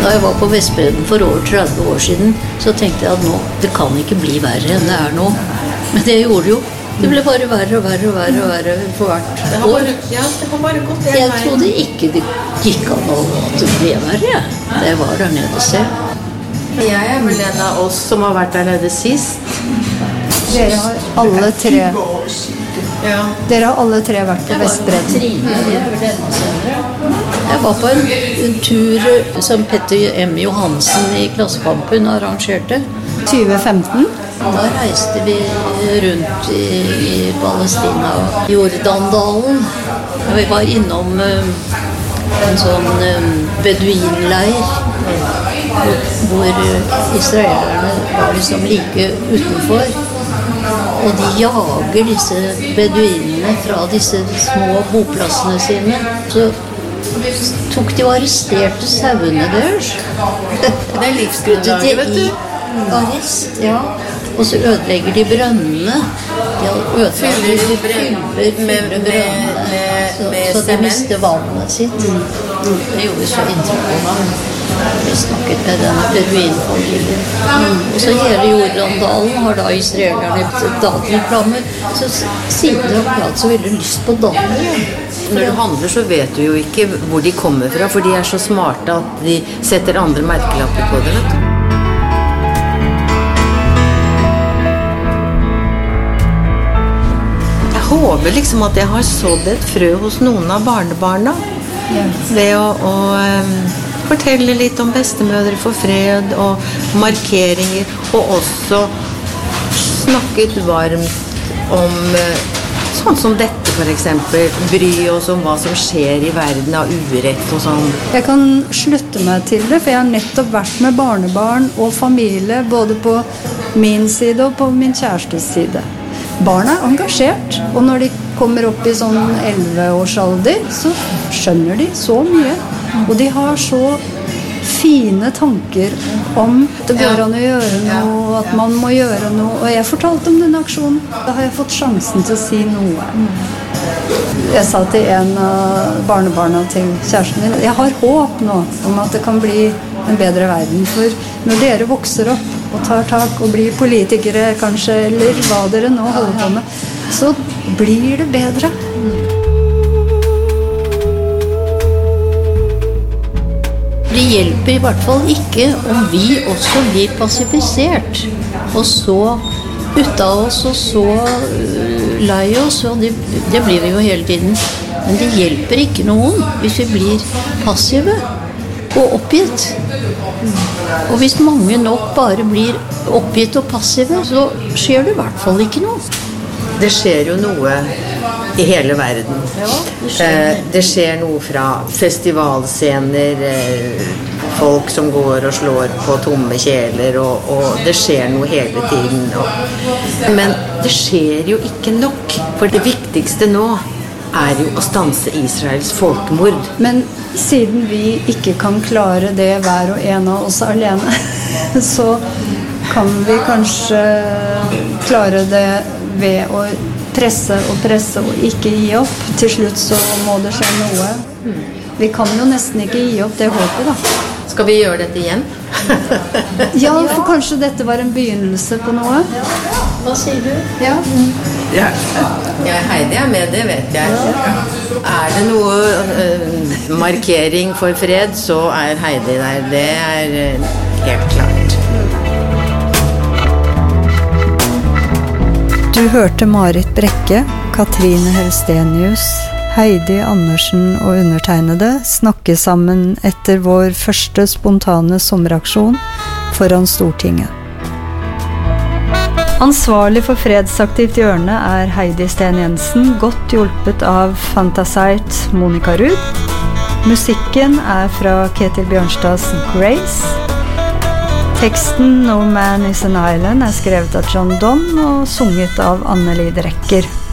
Da jeg var på Vestbredden for over 30 år siden, så tenkte jeg at nå, det kan ikke bli verre enn det nå. Men det gjorde det jo. Det ble bare verre og verre og verre og verre for hvert år. Det har bare gått en Jeg trodde ikke det gikk an at det ble verre. Det var der nede selv. Jeg vel en av oss som har vært der nede sist. Dere har alle tre. Ja. Dere har alle tre vært på Vestbredden. Jeg var på en tur som Petter M. Johansen i Klassekampen arrangerte. 2015. Da reiste vi rundt i Palestina og Jordandalen. Vi var innom en sånn beduinleir hvor israelerne var liksom like utenfor. Og de jager disse beduinene fra disse små boplassene sine. Så tok de og arresterte sauene deres. Det livsgrunnlaget, vet du. Arrest, ja. Og så ødelegger de brønnene. De fyller brønnene, så de mister vannet sitt. Det gjorde så inntrykk på meg. Vi snakket med denne beduinfamilien. Og så hele Jordandalen har da israelerne dadelplammer. Så siden de har hatt så veldig lyst på dadler. Når du handler så vet du jo ikke hvor de kommer fra, for de er så smarte at de setter andre merkelapper på det, vet du. Jeg håper liksom at jeg har sådd et frø hos noen av barnebarna ved å fortelle litt om bestemødre for fred og markeringer, og også snakket varmt om sånn som dette for eksempel, bry oss om hva som skjer i verden av urett og sånn. Jeg kan slutte meg til det, for jeg har nettopp vært med barnebarn og familie, både på min side og på min kjærestes side. Barn er engasjert, og når de kommer opp i sånn 11-årsalder, så skjønner de så mye. Og de har så fine tanker om det går an å gjøre noe, at man må gjøre noe. Og jeg fortalte om denne aksjonen. Da har jeg fått sjansen til å si noe. Jeg sa til en av barnebarna til kjæresten min, jeg har håp nå om at det kan bli en bedre verden. For når dere vokser opp og tar tak og blir politikere kanskje, eller hva dere nå holder på med, så blir det bedre. Det hjelper i hvert fall ikke om vi også blir passifisert og så ut av oss og så lei oss, og det blir vi jo hele tiden. Men det hjelper ikke noen hvis vi blir passive og oppgitt. Og hvis mange nok bare blir oppgitt og passive, så skjer det i hvert fall ikke noe. Det skjer jo noe i hele verden. Det skjer noe fra festivalscener, folk som går og slår på tomme kjeler, og det skjer noe hele tiden. Men det skjer jo ikke nok, for det viktigste nå er jo å stanse Israels folkemord. Men siden vi ikke kan klare det hver og en av oss alene, så kan vi kanskje klare det ved å presse og ikke gi opp. Til slutt så må det skje noe. Vi kan jo nesten ikke gi opp det håpet, da. Skal vi gjøre dette igjen? Ja, for kanskje dette var en begynnelse på noe. Hva sier du? Ja. Ja, Heidi er med, det vet jeg. Er det noe markering for fred, så er Heidi der. Det er helt klart. Du hørte Marit Brekke, Katrine Helstenius, Heidi Andersen og undertegnede snakke sammen etter vår første spontane sommeraksjon foran Stortinget. Ansvarlig for Fredsaktivt hjørne er Heidi Sten Jensen, godt hjulpet av Fantasite Monica Ruud. Musikken er fra Ketil Bjørnstads Grace. Teksten No Man is an Island er skrevet av John Donne og sunget av Anneli Drecker.